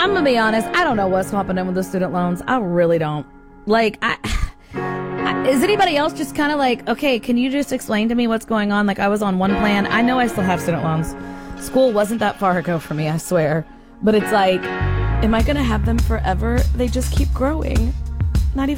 I'm gonna be honest. I don't know what's happening with the student loans. I really don't. Like, is anybody else just kind of like, okay, can you just explain to me what's going on? Like, I was on one plan. I know I still have student loans. School wasn't that far ago for me, I swear. But it's like, am I gonna have them forever? They just keep growing.